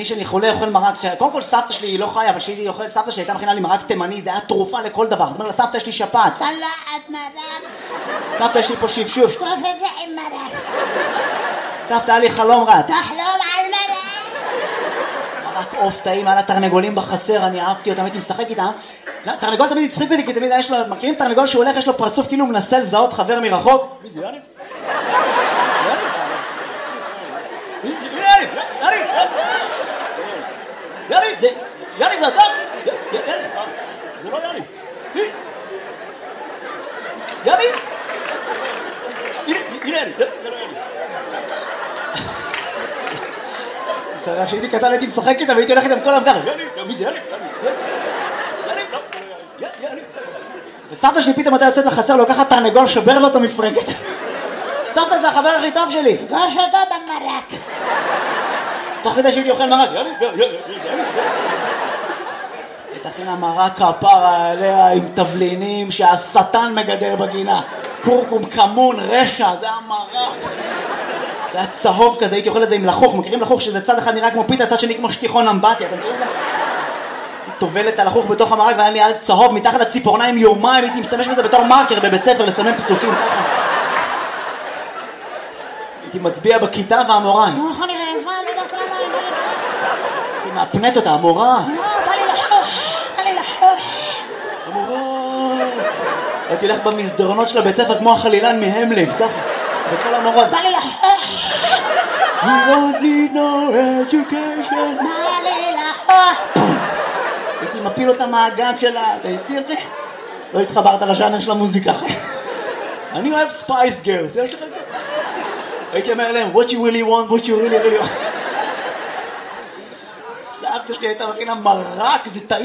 שאני חולה אוכל מרק, קודם כל סבתא שלי היא לא חיה, אבל סבתא שלי הייתה מכינה לי מרק תימני, זה היה תרופה לכל דבר. זאת אומרת, לסבתא יש לי שפעת. צלחת מרק. סבתא יש לי פה שפשוף. שטוף את זה עם מרק. סבתא היה לי חלום רע. תחלום על מרק. מרק עוף טעים, היה לה תרנגולים בחצר, אני אהבתי אותם, הייתי משחק איתם. תרנגול תמיד הצחיק אותי, כי תמיד יש לו, מכירים תרנגול שהוא הולך, יש לו פרצוף כאילו הוא מנסה לזהות חבר מרחוק. מי זה יאני? יאני זה אתה? זה לא יאני. יאני? הנה יאני, זה לא יאני. כשהייתי קטן הייתי משחק איתם והייתי הולך איתם כל המגר. יאני, מי זה יאני? יאני, לא, יאני. וסבתא שלי פתאום הייתה יוצאת לחצר, לוקחת תרנגול, שובר לו אותו מפרקת. סבתא זה החבר הכי טוב שלי. פגוש אותו במרק. תוך כדי שהייתי אוכל מרק. יאני. תכינה מרק כפרה עליה עם תבלינים שהשטן מגדל בגינה. קורקום, כמון, רשע, זה המרק. זה היה צהוב כזה, הייתי אוכל את זה עם לחוך. מכירים לחוך שזה צד אחד נראה כמו פיתה, צד שני כמו שטיחון אמבטיה. אתם מכירים את זה? הייתי טובלת על לחוך בתוך המרק והיה לי צהוב מתחת לציפורניים יומיים. הייתי משתמש בזה בתור מרקר בבית ספר לסמן פסוקים. הייתי מצביע בכיתה והמורה. איך אני רעבה, אני יודעת למה אני בא לי. הייתי מאפנת אותה, המורה. בא לי לחוך. המורה. הייתי הולך במסדרונות של הבית ספר כמו החלילן מהמלין, ככה, בכל המורות. בא לי לחוך. You don't need no education. בא לי לחוך. הייתי מפיל אותה מהגג שלה, לא התחברת לז'אנר של המוזיקה. אני אוהב ספייס גרס, יש לך את זה? הייתי אומר להם, what you really want, סבתא שלי הייתה מכינה מרק, זה טעים.